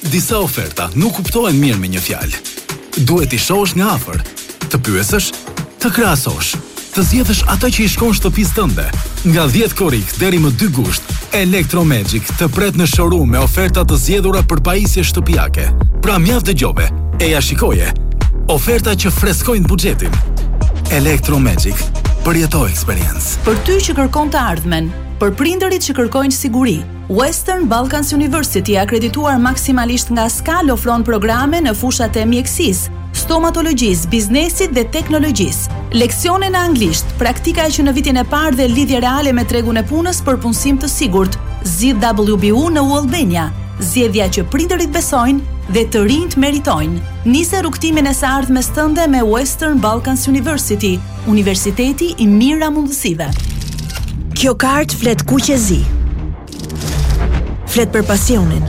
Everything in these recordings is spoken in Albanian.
Disa oferta nuk kuptohen mirë me një fjalë. Duhet i shohësh nga afër, të pyesësh, të krahasosh, të zgjedhësh atë që i shkon shtëpisë tënde. Nga 10 korrik deri më 2 gusht, Electromagic të pret në showroom me oferta të zgjedhura për pajisje shtëpiake. Pra mjaft dëgjove, e ja shikoje. Oferta që freskojnë buxhetin. Electromagic, përjeto eksperiencë. Për ty që kërkon të ardhmen, për prindërit që kërkojnë siguri, Western Balkans University, akredituar maksimalisht nga SKAL, ofron programe në fushat e mjekësisë, stomatologjisë, biznesit dhe teknologjisë. Leksione në anglisht, praktika që në vitin e parë dhe lidhje reale me tregun e punës për punësim të sigurt. Zgjidh WBU në Albania, zgjedhja që prindërit besojnë dhe të rinjt meritojnë. Nise rrugtimin e së ardhmes tënde me Western Balkans University, universiteti i mira mundësive. Kjo kartë flet kuqezi. Flet për pasionin,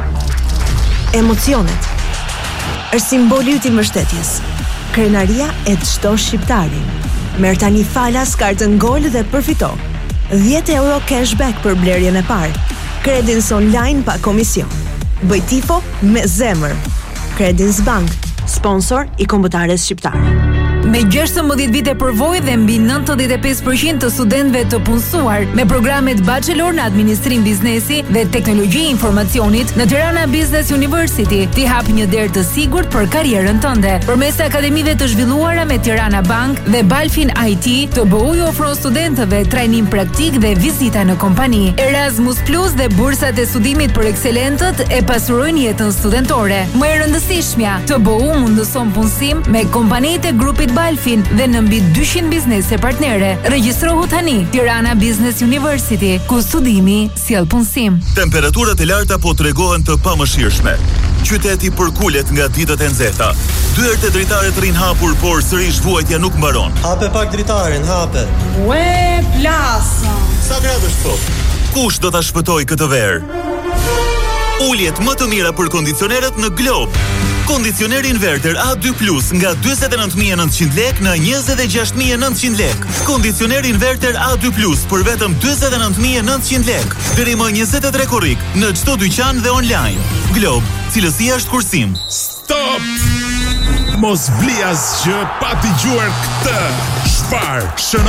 emocionet. Është simboli i mbështetjes. Krenaria e çdo shqiptari. Merr tani falas kartën Gol dhe përfito 10 euro cashback për blerjen e parë. Credins online pa komision. Bëj tifo me zemër. Credins Bank, sponsor i kombëtares shqiptare. Me 16 vite përvojë dhe mbi 95% të studentëve të punësuar me programet bachelor në administrim biznesi dhe teknologji e informacionit në Tirana Business University, ti hap një derë të sigurt për karrierën tënde. Përmes akademive të zhvilluara me Tirana Bank dhe Balfin IT, TBU ju ofron studentëve trajnim praktik dhe vizita në kompani. Erasmus Plus dhe bursat e studimit për ekselentët e pasurojnë jetën studentore. Më e rëndësishmja, TBU mundëson punësim me kompanitë e grupit Balfin dhe në mbi 200 biznese partnere. Regjistrohu tani Tirana Business University, ku studimi sjell punësim. Temperaturat e larta po tregohen të pamëshirshme. Qyteti përkulet nga ditët e nxehta. Dyert e dritaret rrin hapur, por sërish vuajtja nuk mbaron. Hape pak dritarin, hape. Ue, plasa. Sa gradë është sot? Kush do ta shpëtoj këtë verë? Uljet më të mira për kondicionerët në Glob. Kondicioner inverter A2 Plus nga 29.900 lek në 26.900 lek. Kondicioner inverter A2 Plus për vetëm 29.900 lek. Deri më 23 korrik në çdo dyqan dhe online. Glob, cilësia është kursim. Stop! Mos vli asgjë pa dëgjuar këtë. Shpar,